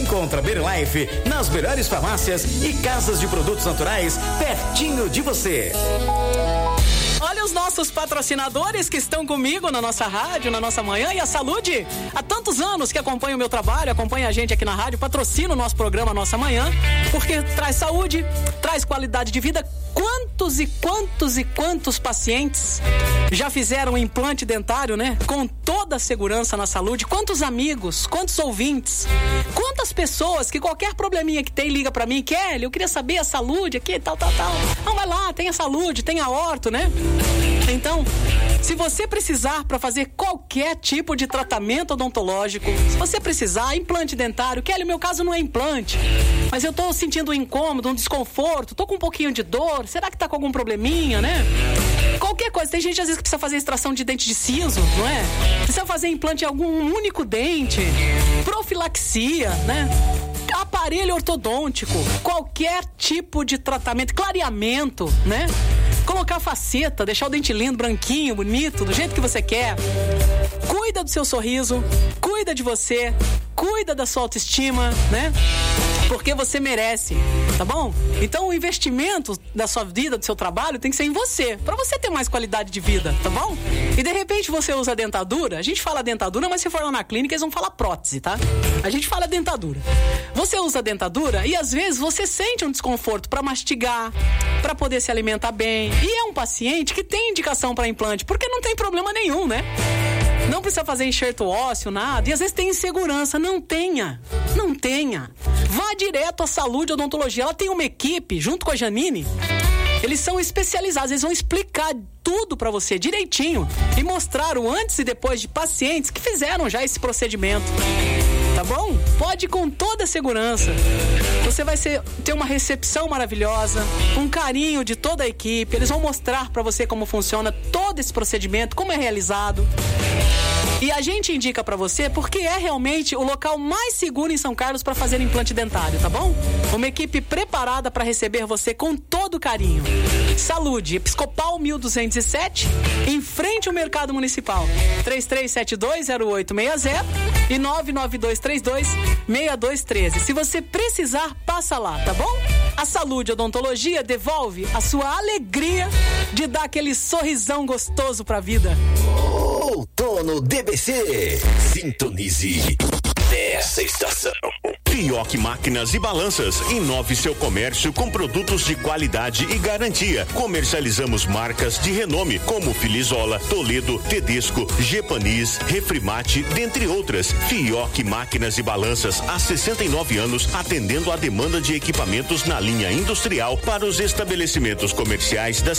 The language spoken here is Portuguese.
encontra Berlife nas melhores farmácias e casas de produtos naturais pertinho de você. Olha os nossos patrocinadores que estão comigo na nossa rádio, na nossa manhã. E a Saúde, há tantos anos que acompanha o meu trabalho, acompanha a gente aqui na rádio, patrocina o nosso programa Nossa Manhã, porque traz saúde, traz qualidade de vida. Quantos pacientes já fizeram um implante dentário, né? Com toda a segurança na Saúde. Quantos amigos, quantos ouvintes, quantas pessoas que qualquer probleminha que tem liga pra mim, Kelly, eu queria saber a Saúde aqui, tal. Não, vai lá, tem a Saúde, tem a Orto, né? Então, se você precisar para fazer qualquer tipo de tratamento odontológico, se você precisar, implante dentário, Kelly, o meu caso não é implante, mas eu tô sentindo um incômodo, um desconforto, tô com um pouquinho de dor, será que tá com algum probleminha, né? Qualquer coisa, tem gente às vezes que precisa fazer extração de dente de siso, não é? Precisa fazer implante em algum único dente, profilaxia, né? Aparelho ortodôntico, qualquer tipo de tratamento, clareamento, né? Colocar faceta, deixar o dente lindo, branquinho, bonito, do jeito que você quer. Cuida do seu sorriso, cuida de você, cuida da sua autoestima, né? Porque você merece, tá bom? Então o investimento da sua vida, do seu trabalho, tem que ser em você, pra você ter mais qualidade de vida, tá bom? E de repente você usa dentadura, a gente fala dentadura, mas se for lá na clínica eles vão falar prótese, tá? A gente fala dentadura. Você usa dentadura e às vezes você sente um desconforto pra mastigar, pra poder se alimentar bem. E é um paciente que tem indicação pra implante, porque não tem problema nenhum, né? Não precisa fazer enxerto ósseo, nada. E às vezes tem insegurança. Não tenha. Vá direto à Saúde Odontologia. Ela tem uma equipe, junto com a Janine. Eles são especializados. Eles vão explicar tudo pra você direitinho. E mostrar o antes e depois de pacientes que fizeram já esse procedimento. Tá bom? Pode ir com toda a segurança. Você vai ter uma recepção maravilhosa, um carinho de toda a equipe. Eles vão mostrar pra você como funciona todo esse procedimento, como é realizado. E a gente indica pra você porque é realmente o local mais seguro em São Carlos para fazer implante dentário, tá bom? Uma equipe preparada para receber você com todo carinho. Saúde, Episcopal 1207, em frente ao Mercado Municipal. 33720860 e 992326213. Se você precisar, passa lá, tá bom? A Saúde Odontologia devolve a sua alegria de dar aquele sorrisão gostoso pra vida. Outono DBC. Sintonize nessa estação. Fioc Máquinas e Balanças. Inove seu comércio com produtos de qualidade e garantia. Comercializamos marcas de renome como Filizola, Toledo, Tedesco, Gepanis, Refrimate, dentre outras. Fioc Máquinas e Balanças há 69 anos atendendo a demanda de equipamentos na linha industrial para os estabelecimentos comerciais da